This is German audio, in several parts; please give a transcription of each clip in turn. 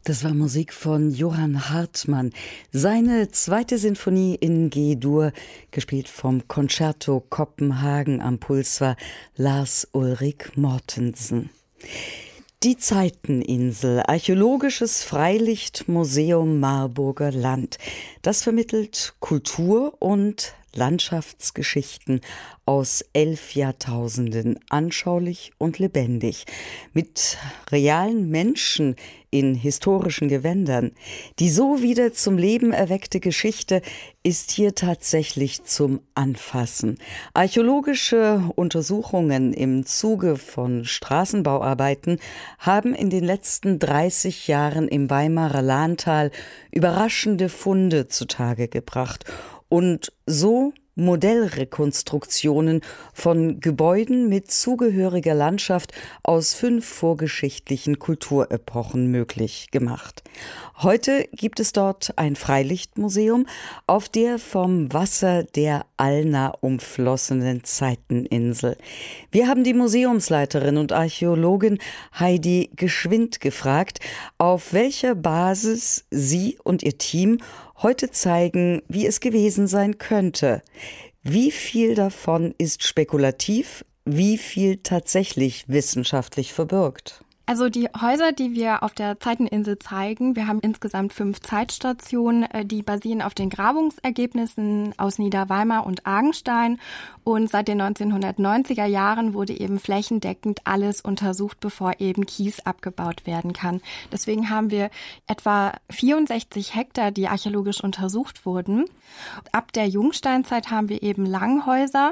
Das war Musik von Johann Hartmann. Seine zweite Sinfonie in G-Dur, gespielt vom Concerto Kopenhagen am Puls, war Lars Ulrik Mortensen. Die Zeiteninsel, archäologisches Freilichtmuseum Marburger Land. Das vermittelt Kultur und Landschaftsgeschichten aus 11 Jahrtausenden, anschaulich und lebendig, mit realen Menschen in historischen Gewändern. Die so wieder zum Leben erweckte Geschichte ist hier tatsächlich zum Anfassen. Archäologische Untersuchungen im Zuge von Straßenbauarbeiten haben in den letzten 30 Jahren im Weimarer Lahntal überraschende Funde zutage gebracht und so Modellrekonstruktionen von Gebäuden mit zugehöriger Landschaft aus 5 vorgeschichtlichen Kulturepochen möglich gemacht. Heute gibt es dort ein Freilichtmuseum auf der vom Wasser der Alna umflossenen Zeiteninsel. Wir haben die Museumsleiterin und Archäologin Heidi Geschwind gefragt, auf welcher Basis sie und ihr Team heute zeigen, wie es gewesen sein könnte. Wie viel davon ist spekulativ, wie viel tatsächlich wissenschaftlich verbirgt? Also die Häuser, die wir auf der Zeiteninsel zeigen, wir haben insgesamt 5 Zeitstationen, die basieren auf den Grabungsergebnissen aus Niederweimar und Argenstein. Und seit den 1990er Jahren wurde eben flächendeckend alles untersucht, bevor eben Kies abgebaut werden kann. Deswegen haben wir etwa 64 Hektar, die archäologisch untersucht wurden. Ab der Jungsteinzeit haben wir eben Langhäuser.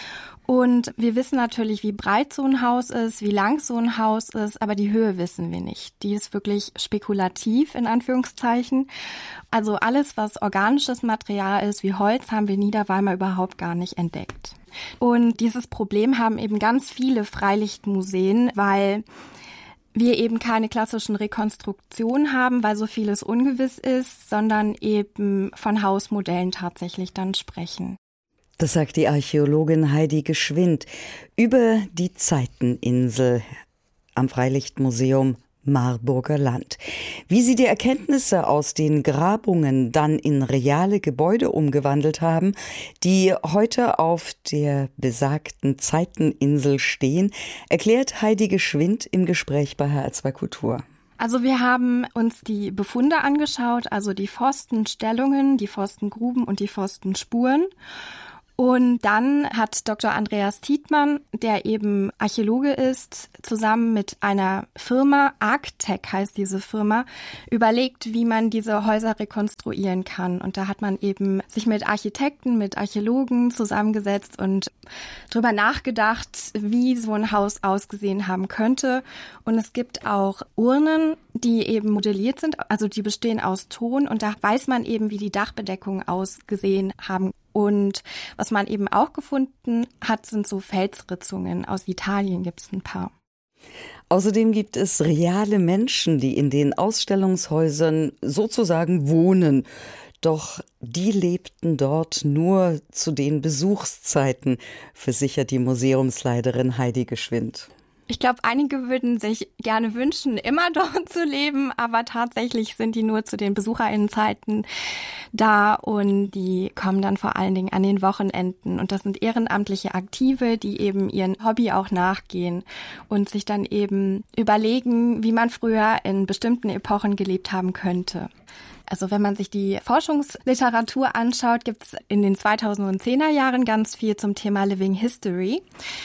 Und wir wissen natürlich, wie breit so ein Haus ist, wie lang so ein Haus ist, aber die Höhe wissen wir nicht. Die ist wirklich spekulativ, in Anführungszeichen. Also alles, was organisches Material ist, wie Holz, haben wir in Niederweimar überhaupt gar nicht entdeckt. Und dieses Problem haben eben ganz viele Freilichtmuseen, weil wir eben keine klassischen Rekonstruktionen haben, weil so vieles ungewiss ist, sondern eben von Hausmodellen tatsächlich dann sprechen. Das sagt die Archäologin Heidi Geschwind über die Zeiteninsel am Freilichtmuseum Marburger Land. Wie sie die Erkenntnisse aus den Grabungen dann in reale Gebäude umgewandelt haben, die heute auf der besagten Zeiteninsel stehen, erklärt Heidi Geschwind im Gespräch bei HR2 Kultur. Also wir haben uns die Befunde angeschaut, also die Pfostenstellungen, die Pfostengruben und die Pfostenspuren. Und dann hat Dr. Andreas Tietmann, der eben Archäologe ist, zusammen mit einer Firma, Arctech heißt diese Firma, überlegt, wie man diese Häuser rekonstruieren kann. Und da hat man eben sich mit Architekten, mit Archäologen zusammengesetzt und drüber nachgedacht, wie so ein Haus ausgesehen haben könnte. Und es gibt auch Urnen, die eben modelliert sind, also die bestehen aus Ton. Und da weiß man eben, wie die Dachbedeckungen ausgesehen haben. Und was man eben auch gefunden hat, sind so Felsritzungen. Aus Italien gibt es ein paar. Außerdem gibt es reale Menschen, die in den Ausstellungshäusern sozusagen wohnen. Doch die lebten dort nur zu den Besuchszeiten, versichert die Museumsleiterin Heidi Geschwind. Ich glaube, einige würden sich gerne wünschen, immer dort zu leben, aber tatsächlich sind die nur zu den BesucherInnenzeiten da und die kommen dann vor allen Dingen an den Wochenenden. Und das sind ehrenamtliche Aktive, die eben ihren Hobby auch nachgehen und sich dann eben überlegen, wie man früher in bestimmten Epochen gelebt haben könnte. Also wenn man sich die Forschungsliteratur anschaut, gibt es in den 2010er Jahren ganz viel zum Thema Living History.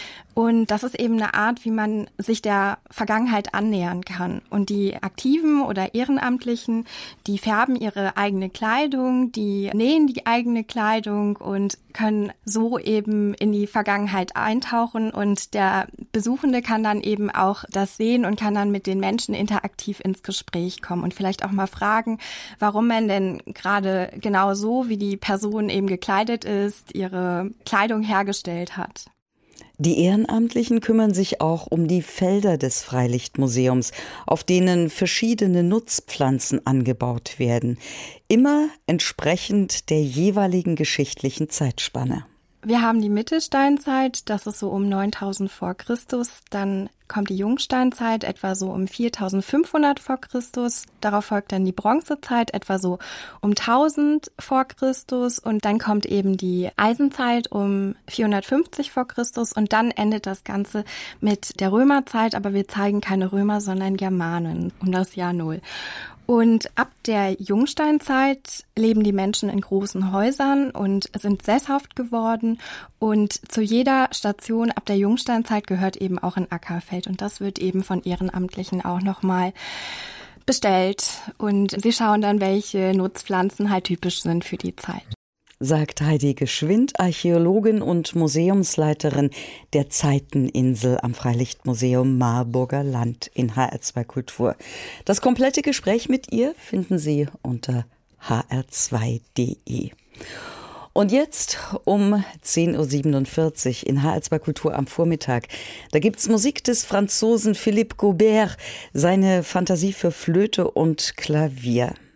Und das ist eben eine Art, wie man sich der Vergangenheit annähern kann. Und die Aktiven oder Ehrenamtlichen, die färben ihre eigene Kleidung, die nähen die eigene Kleidung und können so eben in die Vergangenheit eintauchen. Und der Besuchende kann dann eben auch das sehen und kann dann mit den Menschen interaktiv ins Gespräch kommen und vielleicht auch mal fragen, warum man denn gerade genau so, wie die Person eben gekleidet ist, ihre Kleidung hergestellt hat. Die Ehrenamtlichen kümmern sich auch um die Felder des Freilichtmuseums, auf denen verschiedene Nutzpflanzen angebaut werden, immer entsprechend der jeweiligen geschichtlichen Zeitspanne. Wir haben die Mittelsteinzeit, das ist so um 9000 vor Christus. Dann kommt die Jungsteinzeit, etwa so um 4500 vor Christus. Darauf folgt dann die Bronzezeit, etwa so um 1000 vor Christus. Und dann kommt eben die Eisenzeit um 450 vor Christus. Und dann endet das Ganze mit der Römerzeit. Aber wir zeigen keine Römer, sondern Germanen um das Jahr 0. Und ab der Jungsteinzeit leben die Menschen in großen Häusern und sind sesshaft geworden. Und zu jeder Station ab der Jungsteinzeit gehört eben auch ein Ackerfeld. Und das wird eben von Ehrenamtlichen auch nochmal bestellt. Und sie schauen dann, welche Nutzpflanzen halt typisch sind für die Zeit. Sagt Heidi Geschwind, Archäologin und Museumsleiterin der Zeiteninsel am Freilichtmuseum Marburger Land in HR2 Kultur. Das komplette Gespräch mit ihr finden Sie unter hr2.de. Und jetzt um 10.47 Uhr in HR2 Kultur am Vormittag. Da gibt's Musik des Franzosen Philippe Gaubert, seine Fantasie für Flöte und Klavier.